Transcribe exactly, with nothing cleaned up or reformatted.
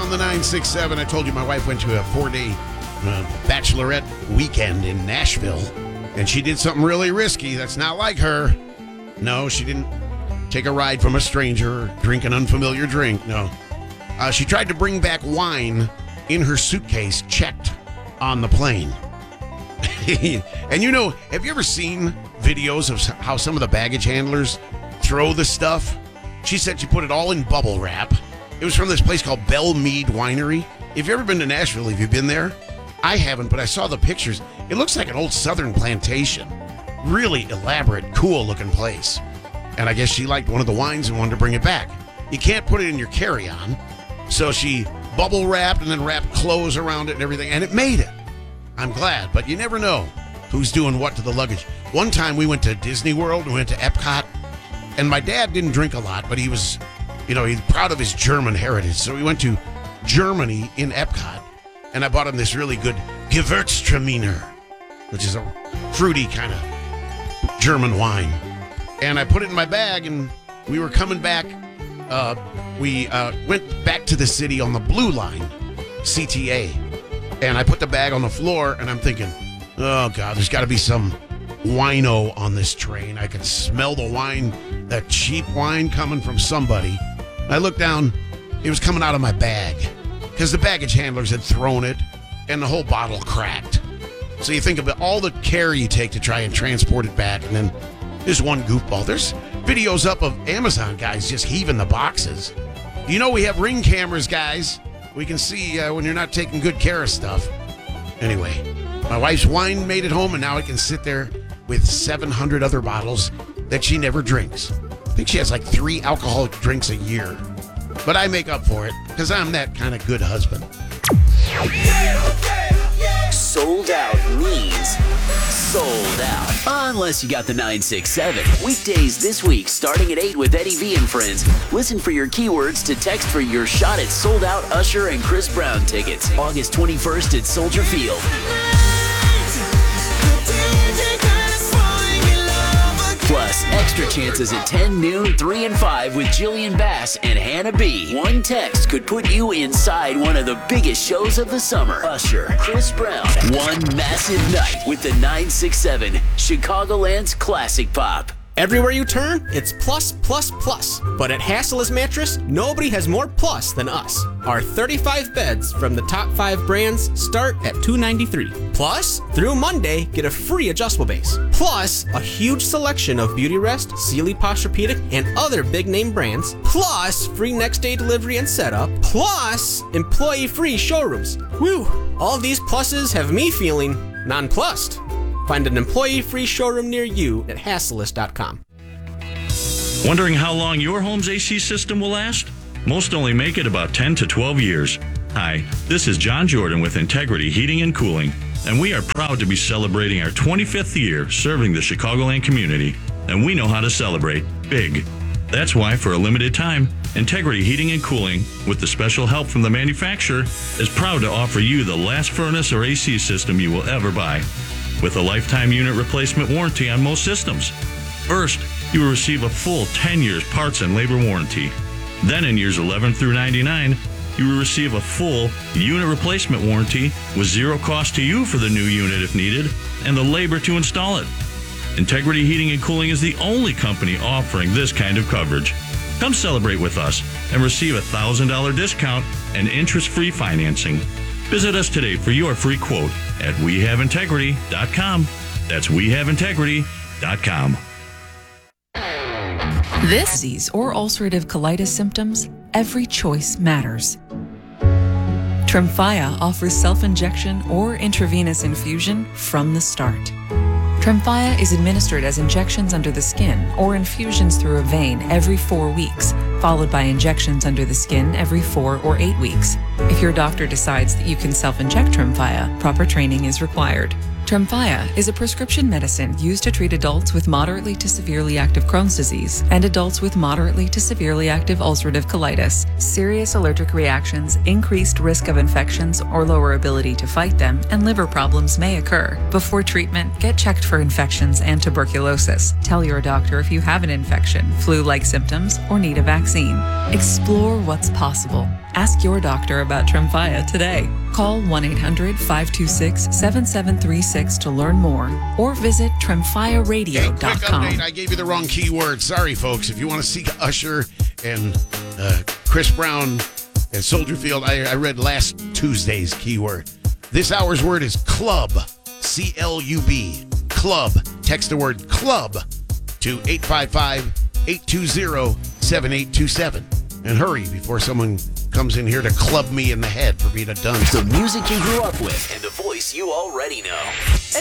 on the nine six seven. I told you my wife went to a four-day uh, bachelorette weekend in Nashville, and she did something really risky. That's not like her. No, she didn't take a ride from a stranger or drink an unfamiliar drink. No. Uh, she tried to bring back wine in her suitcase checked on the plane. And you know, have you ever seen videos of how some of the baggage handlers throw the stuff? She said she put it all in bubble wrap. It was from this place called Belle Meade Winery. If you've ever been to Nashville, have you been there? I haven't, but I saw the pictures. It looks like an old southern plantation. Really elaborate, cool-looking place. And I guess she liked one of the wines and wanted to bring it back. You can't put it in your carry-on. So she bubble wrapped and then wrapped clothes around it and everything, and it made it. I'm glad, but you never know who's doing what to the luggage. One time we went to Disney World, we went to Epcot, and my dad didn't drink a lot, but he was, you know, he's proud of his German heritage. So we went to Germany in Epcot, and I bought him this really good Gewürztraminer, which is a fruity kind of German wine. And I put it in my bag, and we were coming back. Uh, we uh, went back to the city on the Blue Line, C T A. And I put the bag on the floor, and I'm thinking, oh, God, there's got to be some wino on this train. I could smell the wine, that cheap wine coming from somebody. I looked down. It was coming out of my bag because the baggage handlers had thrown it, and the whole bottle cracked. So you think about all the care you take to try and transport it back, and then there's one goofball. There's videos up of Amazon guys just heaving the boxes. You know we have Ring cameras, guys. We can see uh, when you're not taking good care of stuff. Anyway, my wife's wine made it home, and now I can sit there with seven hundred other bottles that she never drinks. I think she has like three alcoholic drinks a year. But I make up for it because I'm that kind of good husband. Sold out means sold out. Unless you got the nine six seven. Weekdays this week starting at eight with Eddie V and friends. Listen for your keywords to text for your shot at sold out Usher and Chris Brown tickets. August twenty-first at Soldier Field. Plus, extra chances at ten, noon, three, and five with Jillian Bass and Hannah B. One text could put you inside one of the biggest shows of the summer. Usher, Chris Brown. One massive night with the nine six seven, Chicagoland's classic pop. Everywhere you turn, it's plus, plus, plus. But at Hassela's Mattress, nobody has more plus than us. Our thirty-five beds from the top five brands start at two hundred ninety-three dollars. Plus, through Monday, get a free adjustable base. Plus, a huge selection of Beautyrest, Sealy Posturepedic, and other big-name brands. Plus, free next-day delivery and setup. Plus, employee-free showrooms. Whew! All these pluses have me feeling nonplussed. Find an employee-free showroom near you at Hasselas dot com. Wondering how long your home's A C system will last? Most only make it about ten to twelve years. Hi, this is John Jordan with Integrity Heating and Cooling, and we are proud to be celebrating our twenty-fifth year serving the Chicagoland community, and we know how to celebrate big. That's why, for a limited time, Integrity Heating and Cooling, with the special help from the manufacturer, is proud to offer you the last furnace or A C system you will ever buy, with a lifetime unit replacement warranty on most systems. First, you will receive a full ten years parts and labor warranty. Then in years eleven through ninety-nine, you will receive a full unit replacement warranty with zero cost to you for the new unit if needed, and the labor to install it. Integrity Heating and Cooling is the only company offering this kind of coverage. Come celebrate with us and receive a one thousand dollars discount and interest-free financing. Visit us today for your free quote at we have integrity dot com. That's we have integrity dot com. This disease or ulcerative colitis symptoms, every choice matters. Tremfya offers self-injection or intravenous infusion from the start. Tremfya is administered as injections under the skin or infusions through a vein every four weeks, followed by injections under the skin every four or eight weeks. If your doctor decides that you can self-inject Tremfya, proper training is required. Tremfya is a prescription medicine used to treat adults with moderately to severely active Crohn's disease and adults with moderately to severely active ulcerative colitis. Serious allergic reactions, increased risk of infections or lower ability to fight them, and liver problems may occur. Before treatment, get checked for infections and tuberculosis. Tell your doctor if you have an infection, flu-like symptoms, or need a vaccine. Explore what's possible. Ask your doctor about Tremfya today. Call one eight hundred, five two six, seven seven three six to learn more or visit tremfya radio Hey, quick dot com. update. I gave you the wrong keyword. Sorry, folks. If you want to seek Usher and uh, Chris Brown and Soldier Field, I, I read last Tuesday's keyword. This hour's word is club. C L U B. Club. Text the word club to eight five five, eight two zero, seven eight two seven. And hurry before someone comes in here to club me in the head for being a dunce. The music you grew up with and the voice you already know.